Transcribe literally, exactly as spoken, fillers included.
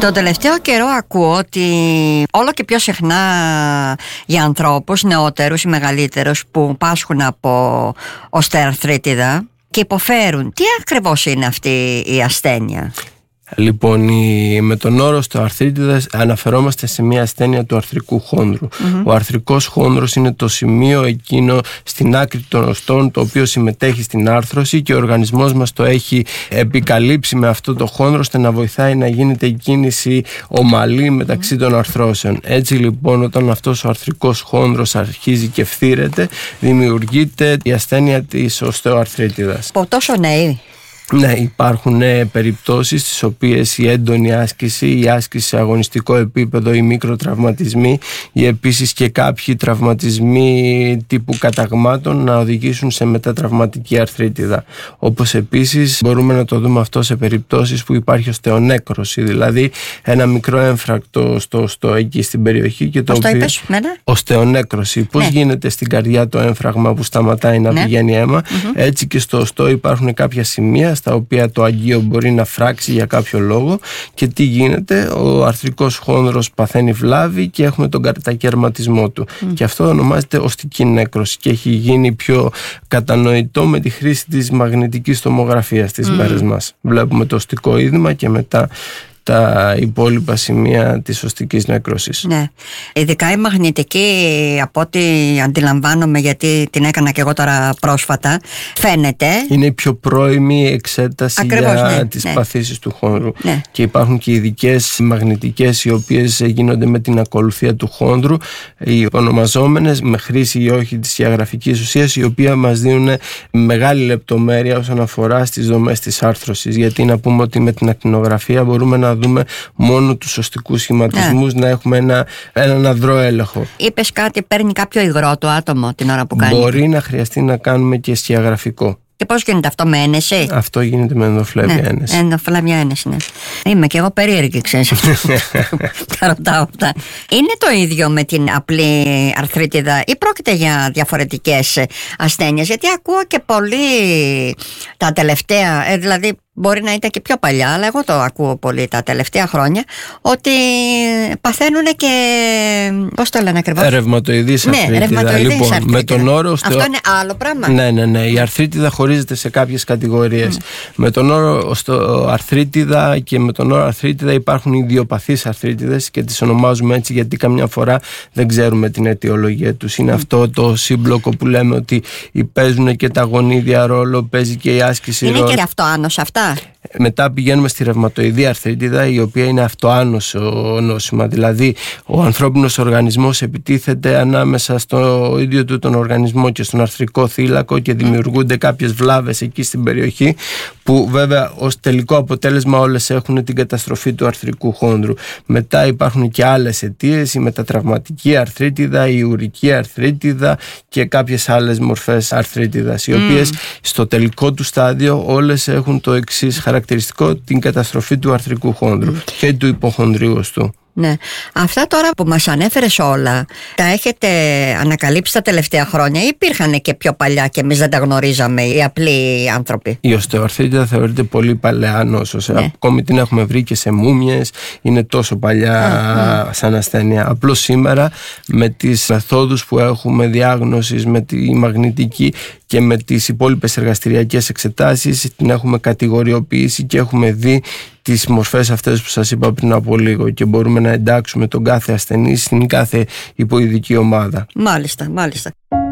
Τον τελευταίο καιρό ακούω ότι όλο και πιο συχνά για ανθρώπους νεότερους ή μεγαλύτερους που πάσχουν από οστεοαρθρίτιδα και υποφέρουν. Τι ακριβώς είναι αυτή η ασθένεια? Λοιπόν, η, με τον όρο οστεοαρθρίτιδας αναφερόμαστε σε μια ασθένεια του αρθρικού χόνδρου. Mm-hmm. Ο αρθρικός χόνδρος είναι το σημείο εκείνο στην άκρη των οστών το οποίο συμμετέχει στην άρθρωση και ο οργανισμός μας το έχει επικαλύψει με αυτό το χόνδρο ώστε να βοηθάει να γίνεται η κίνηση ομαλή μεταξύ mm-hmm. των αρθρώσεων. Έτσι λοιπόν, όταν αυτός ο αρθρικός χόνδρος αρχίζει και φθήρεται, δημιουργείται η ασθένεια της οστεοαρθρίτιδας. Από τόσο νέοι? Ναι, υπάρχουν ναι, περιπτώσεις στις οποίες η έντονη άσκηση, η άσκηση σε αγωνιστικό επίπεδο, οι μικροτραυματισμοί ή επίσης και κάποιοι τραυματισμοί τύπου καταγμάτων να οδηγήσουν σε μετατραυματική αρθρίτιδα. Όπως επίσης μπορούμε να το δούμε αυτό σε περιπτώσεις που υπάρχει οστεονέκρωση, δηλαδή ένα μικρό έμφρακτο στο οστό εκεί στην περιοχή και το Πώς οποίο... το είπες, μένα? Οστεονέκρωση. Πώς ναι. γίνεται στην καρδιά το έμφραγμα που σταματάει να ναι. πηγαίνει αίμα, mm-hmm. έτσι και στο οστό υπάρχουν κάποια σημεία στα οποία το αγγείο μπορεί να φράξει για κάποιο λόγο και τι γίνεται, ο αρθρικός χόνδρος παθαίνει βλάβη και έχουμε τον κατακαιρματισμό του mm. και αυτό ονομάζεται οστική νέκρωση και έχει γίνει πιο κατανοητό με τη χρήση της μαγνητικής τομογραφίας στις mm. μέρες μας. Βλέπουμε το οστικό είδημα και μετά τα υπόλοιπα σημεία της οστικής νέκρωσης. Ναι. Ειδικά η μαγνητική, από ό,τι αντιλαμβάνομαι, γιατί την έκανα και εγώ τώρα πρόσφατα, φαίνεται. Είναι η πιο πρώιμη εξέταση Ακριβώς, για ναι, τις ναι. παθήσεις του χόνδρου. Ναι. Και υπάρχουν και ειδικές μαγνητικές οι οποίες γίνονται με την ακολουθία του χόνδρου, οι ονομαζόμενες με χρήση ή όχι της ιαγραφικής ουσίας, η οποία μας δίνουν μεγάλη λεπτομέρεια όσον αφορά στις δομές της άρθρωσης. Γιατί να πούμε ότι με την ακτινογραφία μπορούμε να δούμε μόνο τους οστικούς σχηματισμούς, ναι. να έχουμε ένα, έναν αδρό έλεγχο. Είπες κάτι, παίρνει κάποιο υγρό το άτομο την ώρα που κάνει? Μπορεί να χρειαστεί να κάνουμε και σκιαγραφικό. Και πώς γίνεται αυτό, με ένεση? Αυτό γίνεται με ενδοφλέβια ναι, ένεση. Ενδοφλέβια ένεση, ναι. Είμαι και εγώ περίεργη, ξέρεις. Τα ρωτάω αυτά. Είναι το ίδιο με την απλή αρθρίτιδα ή πρόκειται για διαφορετικές ασθένειες? Γιατί ακούω και πολύ τα τελευταία, ε, δηλαδή μπορεί να ήταν και πιο παλιά, αλλά εγώ το ακούω πολύ τα τελευταία χρόνια, ότι παθαίνουν και, πώς το λένε ακριβώς? Ρευματοειδής αρθρίτιδα. Ναι, ρευματοειδής λοιπόν, αρθρίτιδα. Με τον όρο οστεο... Αυτό είναι άλλο πράγμα. Ναι, ναι, ναι. Η αρθρίτιδα χωρίζεται σε κάποιες κατηγορίες. Mm. Με τον όρο αρθρίτιδα και με τον όρο αρθρίτιδα υπάρχουν ιδιοπαθείς αρθρίτιδες και τις ονομάζουμε έτσι γιατί καμιά φορά δεν ξέρουμε την αιτιολογία τους. Είναι mm. αυτό το σύμπλοκο που λέμε ότι παίζουν και τα γονίδια ρόλο, παίζει και η άσκηση είναι ρόλο. Είναι και αυτό άνος αυτά? Μετά πηγαίνουμε στη ρευματοειδή αρθρίτιδα, η οποία είναι αυτοάνωσο νόσημα. Δηλαδή, ο ανθρώπινος οργανισμός επιτίθεται ανάμεσα στο ίδιο του τον οργανισμό και στον αρθρικό θύλακο και δημιουργούνται κάποιες βλάβες εκεί στην περιοχή, που βέβαια ως τελικό αποτέλεσμα όλες έχουν την καταστροφή του αρθρικού χόνδρου. Μετά υπάρχουν και άλλες αιτίες, η μετατραυματική αρθρίτιδα, η ουρική αρθρίτιδα και κάποιες άλλες μορφές αρθρίτιδας, οι οποίες mm. στο τελικό του στάδιο όλες έχουν το εξής χαρακτηριστικό, την καταστροφή του αρθρικού χόνδρου mm. και του υποχονδρίου οστού. Ναι. Αυτά τώρα που μας ανέφερες όλα, τα έχετε ανακαλύψει τα τελευταία χρόνια ή υπήρχαν και πιο παλιά και εμείς δεν τα γνωρίζαμε οι απλοί άνθρωποι? Η οστεοαρθρίτιδα θεωρείται πολύ παλαιά νόσος. Ναι. Ακόμη την έχουμε βρει και σε μούμιες, είναι τόσο παλιά mm, σαν ασθένεια. Απλώς σήμερα με τις μεθόδους που έχουμε διάγνωσης με τη μαγνητική και με τις υπόλοιπες εργαστηριακές εξετάσεις την έχουμε κατηγοριοποιήσει και έχουμε δει τις μορφές αυτές που σας είπα πριν από λίγο και μπορούμε να εντάξουμε τον κάθε ασθενή στην κάθε υποειδική ομάδα. Μάλιστα, μάλιστα.